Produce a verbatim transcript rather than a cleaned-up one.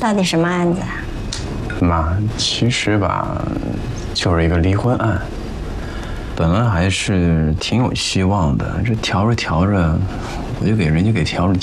到底什么案子啊？ 妈，其实吧，就是一个离婚案。本来还是挺有希望的，这调着调着，我就给人家给调了